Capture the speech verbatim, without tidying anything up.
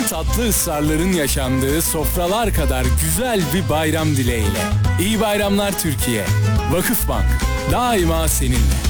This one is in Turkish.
tatlı ısrarların yaşandığı sofralar kadar güzel bir bayram dileğiyle. İyi bayramlar Türkiye. Vakıfbank daima seninle.